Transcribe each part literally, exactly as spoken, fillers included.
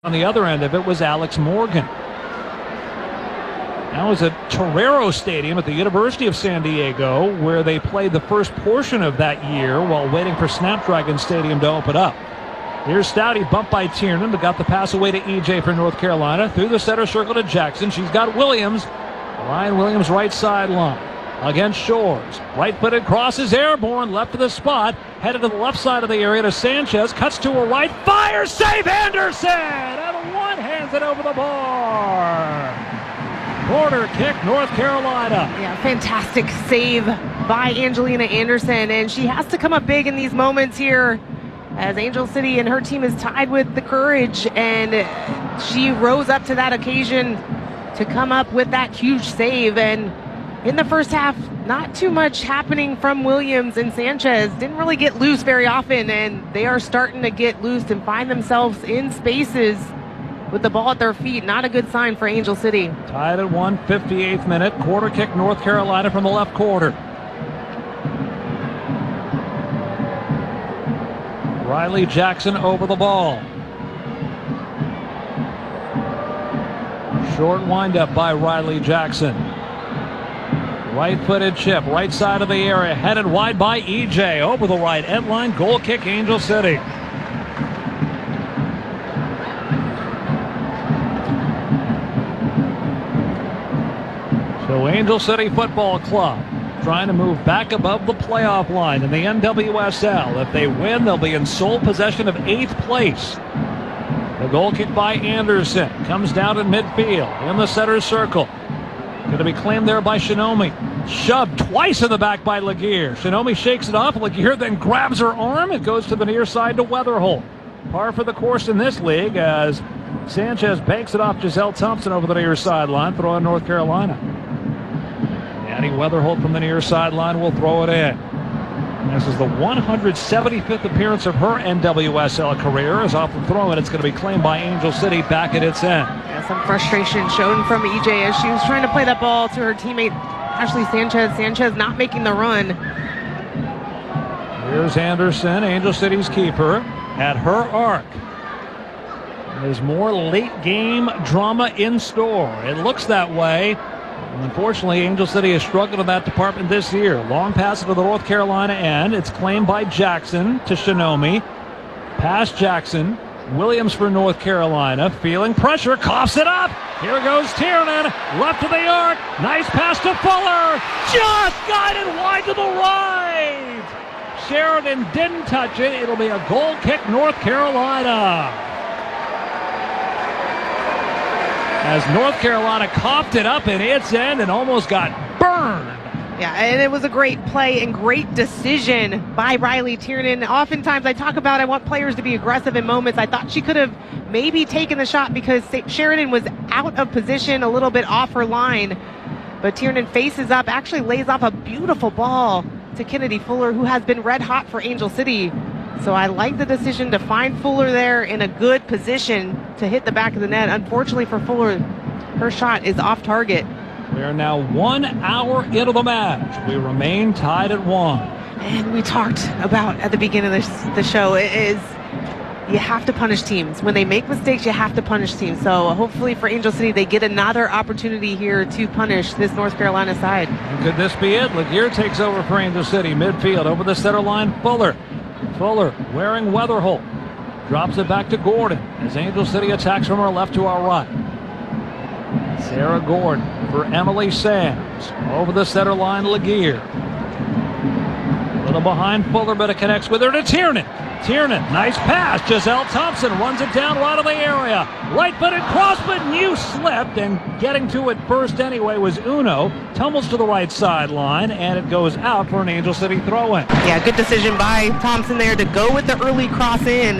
On the other end of it was Alex Morgan. That was at Torero Stadium at the University of San Diego, where they played the first portion of that year while waiting for Snapdragon Stadium to open up. Here's Stouty, bumped by Tiernan, but got the pass away to E J for North Carolina. Through the center circle to Jackson. She's got Williams. Ryan Williams right sideline against Shores. Right-footed cross is airborne, left of the spot. Headed to the left side of the area to Sanchez. Cuts to her right, fires, save Anderson! And one hands it over the bar. Corner kick, North Carolina. Yeah, fantastic save by Angelina Anderson, and she has to come up big in these moments here as Angel City and her team is tied with the Courage, and she rose up to that occasion to come up with that huge save. And in the first half, not too much happening from Williams, and Sanchez didn't really get loose very often, and they are starting to get loose and find themselves in spaces with the ball at their feet. Not a good sign for Angel City. Tied at one, fifty-eighth minute. Quarter kick, North Carolina from the left quarter. Riley Jackson over the ball. Short windup by Riley Jackson. Right-footed chip, right side of the area, headed wide by E J. Over the right end line, goal kick, Angel City. So Angel City Football Club trying to move back above the playoff line in the N W S L. If they win, they'll be in sole possession of eighth place. The goal kick by Anderson comes down in midfield in the center circle. Going to be claimed there by Shinomi. Shoved twice in the back by Laguerre. Shinomi shakes it off. Laguerre then grabs her arm. It goes to the near side to Weatherholt. Par for the course in this league as Sanchez banks it off Giselle Thompson over the near sideline, throwing North Carolina. Annie Weatherholt from the near sideline will throw it in. This is the one hundred seventy-fifth appearance of her N W S L career. As off the throw, and it's going to be claimed by Angel City back at its end. Yeah, some frustration shown from E J as she was trying to play that ball to her teammate Ashley Sanchez. Sanchez not making the run. Here's Anderson, Angel City's keeper, at her arc. There's more late game drama in store. It looks that way. Unfortunately, Angel City has struggled in that department this year. Long pass to the North Carolina end. It's claimed by Jackson to Shinomi. Pass Jackson. Williams for North Carolina. Feeling pressure. Coughs it up. Here goes Tiernan. Left of the arc. Nice pass to Fuller. Just got it wide to the right. Sheridan didn't touch it. It'll be a goal kick, North Carolina. As North Carolina coughed it up in its end and almost got burned. Yeah, and it was a great play and great decision by Riley Tiernan. Oftentimes I talk about I want players to be aggressive in moments. I thought she could have maybe taken the shot because Sheridan was out of position, a little bit off her line. But Tiernan faces up, actually lays off a beautiful ball to Kennedy Fuller, who has been red hot for Angel City. So I like the decision to find Fuller there in a good position to hit the back of the net. Unfortunately for Fuller, her shot is off target. We are now one hour into the match. We remain tied at one. And we talked about at the beginning of this, the show, it is you have to punish teams. When they make mistakes, you have to punish teams. So hopefully for Angel City, they get another opportunity here to punish this North Carolina side. And could this be it? Laguerre takes over for Angel City. Midfield over the center line, Fuller. Fuller wearing Weatherholt. Drops it back to Gordon as Angel City attacks from our left to our right. Sarah Gordon for Emily Sams. Over the center line, Laguerre. A little behind Fuller, but it connects with her to Tiernan. Tiernan, nice pass. Giselle Thompson runs it down right of the area. Right-footed cross, but New slipped, and getting to it first anyway was Uno. Tumbles to the right sideline, and it goes out for an Angel City throw-in. Yeah, good decision by Thompson there to go with the early cross in.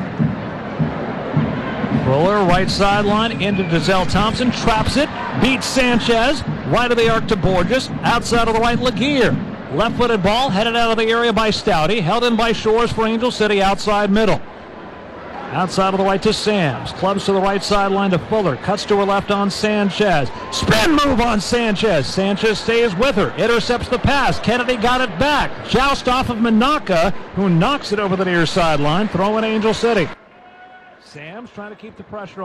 Fuller, right sideline, into Giselle Thompson, traps it, beats Sanchez, right of the arc to Borges, outside of the right, Laguerre. Left-footed ball, headed out of the area by Stouty, held in by Shores for Angel City, outside middle. Outside of the right to Sams, clubs to the right sideline to Fuller, cuts to her left on Sanchez. Spin move on Sanchez. Sanchez stays with her, intercepts the pass. Kennedy got it back. Joust off of Manaka, who knocks it over the near sideline, throwing Angel City. Sam's trying to keep the pressure on.